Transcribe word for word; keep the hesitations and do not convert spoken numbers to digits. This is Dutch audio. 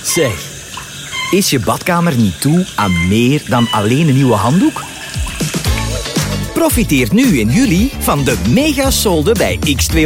Zeg, is je badkamer niet toe aan meer dan alleen een nieuwe handdoek? Profiteer nu in juli van de mega solden bij X twee